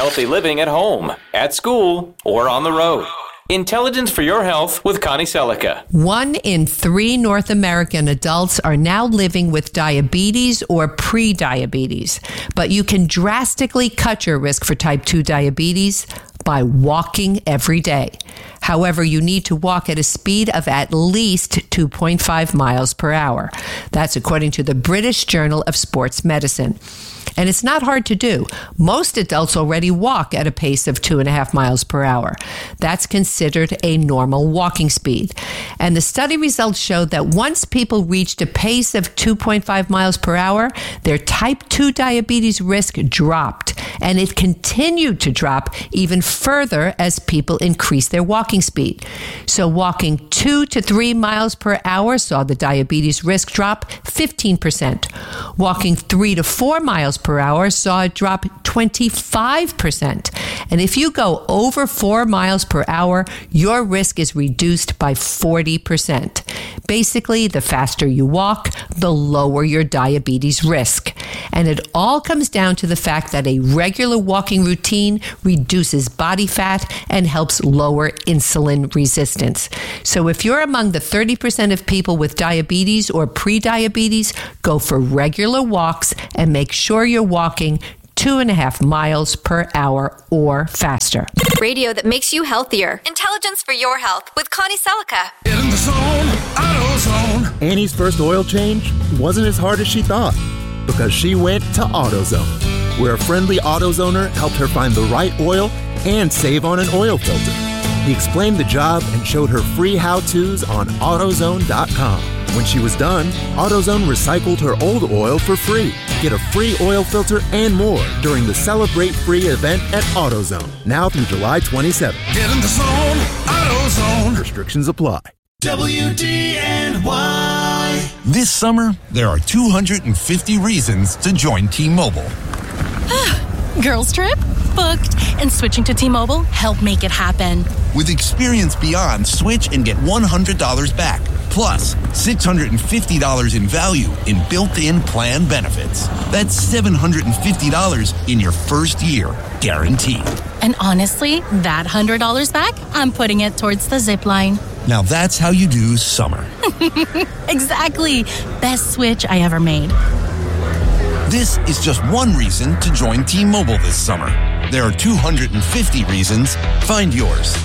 healthy living at home, at school, or on the road. Intelligence for Your Health with Connie Selica. 1 in 3 North American adults are now living with diabetes or pre-diabetes. But you can drastically cut your risk for type 2 diabetes by walking every day. However, you need to walk at a speed of at least 2.5 miles per hour. That's according to the British Journal of Sports Medicine. And it's not hard to do. Most adults already walk at a pace of 2.5 miles per hour. That's considered a normal walking speed. And the study results showed that once people reached a pace of 2.5 miles per hour, their type 2 diabetes risk dropped. And it continued to drop even further as people increased their walking speed. So walking 2 to 3 miles per hour saw the diabetes risk drop 15%. Walking 3 to 4 miles per hour saw it drop 25%. And if you go over 4 miles per hour, your risk is reduced by 40%. Basically, the faster you walk, the lower your diabetes risk. And it all comes down to the fact that a regular walking routine reduces body fat and helps lower insulin resistance. So if you're among the 30% of people with diabetes or pre-diabetes, go for regular walks and make sure you're walking 2.5 miles per hour or faster. Radio that makes you healthier. Intelligence for Your Health with Connie Selica. Get in the zone, AutoZone. Annie's first oil change wasn't as hard as she thought because she went to AutoZone, where a friendly AutoZoner helped her find the right oil and save on an oil filter. He explained the job and showed her free how-tos on AutoZone.com. When she was done, AutoZone recycled her old oil for free. Get a free oil filter and more during the Celebrate Free event at AutoZone, now through July 27th. Get in the zone, AutoZone. Restrictions apply. WDNY. This summer, there are 250 reasons to join T-Mobile. Girls trip? Booked. And switching to T-Mobile helped make it happen. With Experience Beyond, switch and get $100 back. Plus, $650 in value in built-in plan benefits. That's $750 in your first year, guaranteed. And honestly, that $100 back, I'm putting it towards the zip line. Now that's how you do summer. Exactly. Best switch I ever made. This is just one reason to join T-Mobile this summer. There are 250 reasons. Find yours.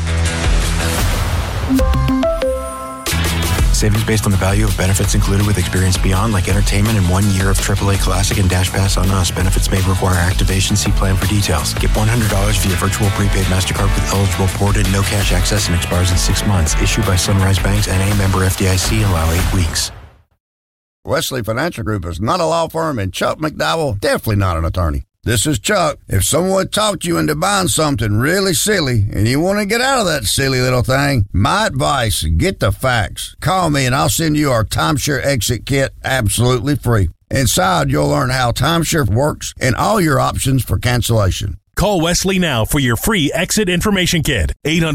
Savings based on the value of benefits included with Experience Beyond, like entertainment and 1 year of AAA Classic and Dash Pass on us. Benefits may require activation. See plan for details. Get $100 via virtual prepaid MasterCard with eligible ported, no cash access, and expires in 6 months. Issued by Sunrise Banks and a member FDIC. Allow 8 weeks. Wesley Financial Group is not a law firm, and Chuck McDowell definitely not an attorney. This is Chuck. If someone talked you into buying something really silly and you want to get out of that silly little thing, my advice, get the facts. Call me and I'll send you our timeshare exit kit absolutely free. Inside, you'll learn how timeshare works and all your options for cancellation. Call Wesley now for your free exit information kit.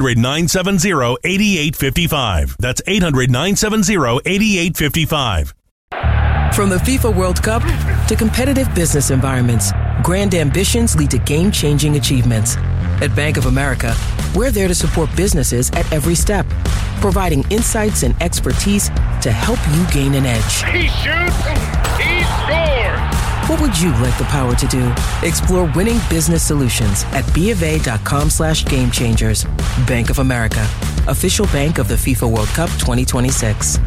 800-970-8855. That's 800-970-8855. From the FIFA World Cup to competitive business environments, grand ambitions lead to game-changing achievements. At Bank of America, we're there to support businesses at every step, providing insights and expertise to help you gain an edge. He shoots, he scores! What would you like the power to do? Explore winning business solutions at BofA.com/gamechangers. Bank of America, official bank of the FIFA World Cup 2026.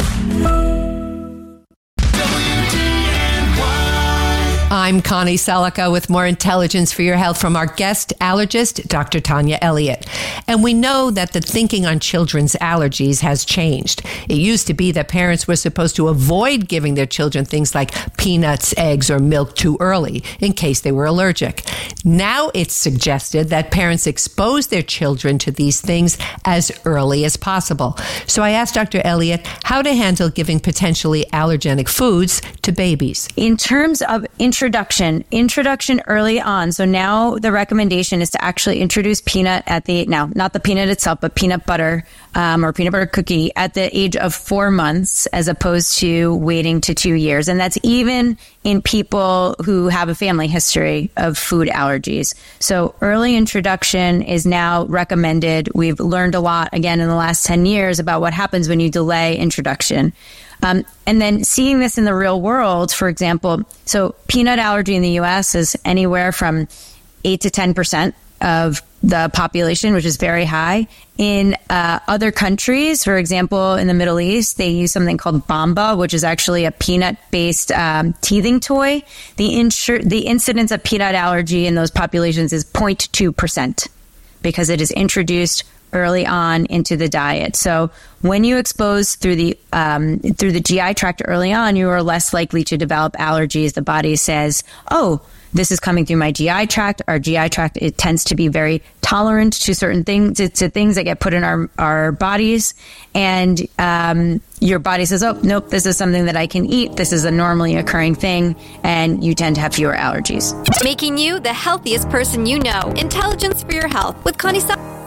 I'm Connie Selica with more intelligence for your health from our guest allergist, Dr. Tanya Elliott. And we know that the thinking on children's allergies has changed. It used to be that parents were supposed to avoid giving their children things like peanuts, eggs, or milk too early in case they were allergic. Now it's suggested that parents expose their children to these things as early as possible. So I asked Dr. Elliott how to handle giving potentially allergenic foods to babies. In terms of introducing introduction early on. So now the recommendation is to actually introduce peanut not the peanut itself, but peanut butter or peanut butter cookie at the age of 4 months, as opposed to waiting to 2 years. And that's even in people who have a family history of food allergies. So early introduction is now recommended. We've learned a lot, again, in the last 10 years about what happens when you delay introduction. And then seeing this in the real world, for example, so peanut allergy in the U.S. is anywhere from 8 to 10% of the population, which is very high. In other countries, for example, in the Middle East, they use something called Bamba, which is actually a peanut-based teething toy. The incidence of peanut allergy in those populations is 0.2% because it is introduced early on into the diet. So when you expose through the GI tract early on, you are less likely to develop allergies. The body says, oh, this is coming through my GI tract. Our GI tract, it tends to be very tolerant to certain things, to things that get put in our bodies. And your body says, oh, nope, this is something that I can eat. This is a normally occurring thing. And you tend to have fewer allergies. Making you the healthiest person you know. Intelligence for your health with Connie Sellecca.